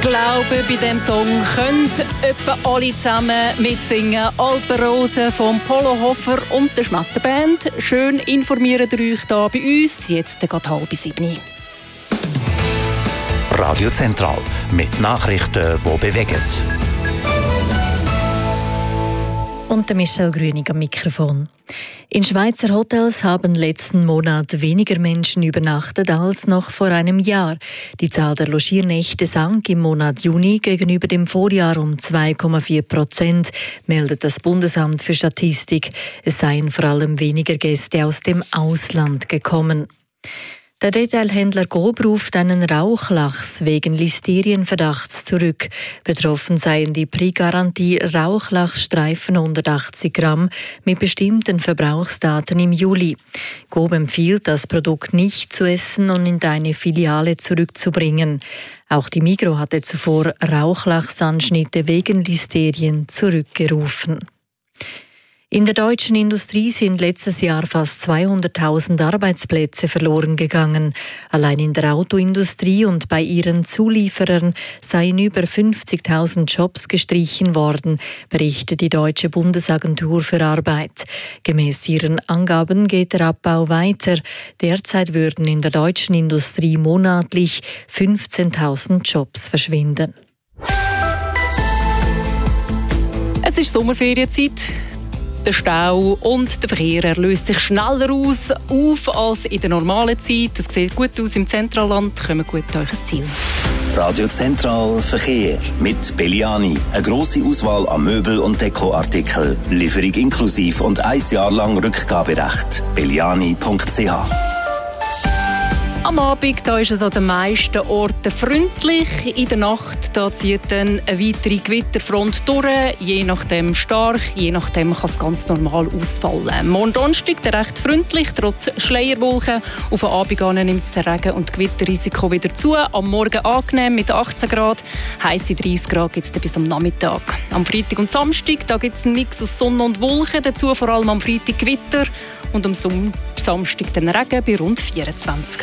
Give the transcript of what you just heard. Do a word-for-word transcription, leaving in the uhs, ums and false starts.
glaube, bei diesem Song können etwa alle zusammen mitsingen. Alpenrose vom Polo Hofer und der Schmetterband. Schön informieren ihr euch hier bei uns. Jetzt geht halb sieben. Radio Zentral mit Nachrichten, die bewegen. Und der Michel Grünig am Mikrofon. In Schweizer Hotels haben letzten Monat weniger Menschen übernachtet als noch vor einem Jahr. Die Zahl der Logiernächte sank im Monat Juni gegenüber dem Vorjahr um zwei Komma vier Prozent, meldet das Bundesamt für Statistik. Es seien vor allem weniger Gäste aus dem Ausland gekommen. Der Detailhändler Coop ruft einen Rauchlachs wegen Listerienverdachts zurück. Betroffen seien die Prix-Garantie Rauchlachsstreifen hundertachtzig Gramm mit bestimmten Verbrauchsdaten im Juli. Coop empfiehlt, das Produkt nicht zu essen und in eine Filiale zurückzubringen. Auch die Migros hatte zuvor Rauchlachsanschnitte wegen Listerien zurückgerufen. In der deutschen Industrie sind letztes Jahr fast zweihunderttausend Arbeitsplätze verloren gegangen. Allein in der Autoindustrie und bei ihren Zulieferern seien über fünfzigtausend Jobs gestrichen worden, berichtet die Deutsche Bundesagentur für Arbeit. Gemäß ihren Angaben geht der Abbau weiter. Derzeit würden in der deutschen Industrie monatlich fünfzehntausend Jobs verschwinden. Es ist Sommerferienzeit. Der Stau und der Verkehr löst sich schneller aus, auf als in der normalen Zeit. Es sieht gut aus im Zentralland. Kommt gut an euch Ziel. Radio Zentral Verkehr mit Belliani. Eine grosse Auswahl an Möbel- und Dekoartikeln. Lieferung inklusiv und ein Jahr lang Rückgaberecht. belliani punkt c h. Am Abend da ist es an den meisten Orten freundlich. In der Nacht da zieht dann eine weitere Gewitterfront durch. Je nachdem stark, je nachdem kann es ganz normal ausfallen. Morgen Donnerstag der recht freundlich, trotz Schleierwolken. Auf den Abend nimmt das Regen- und Gewitterrisiko wieder zu. Am Morgen angenehm mit achtzehn Grad. Heisse dreißig Grad gibt es bis am Nachmittag. Am Freitag und Samstag da gibt es einen Mix aus Sonne und Wolken. Dazu vor allem am Freitag Gewitter. Und am Samstag dann Regen bei rund vierundzwanzig Grad.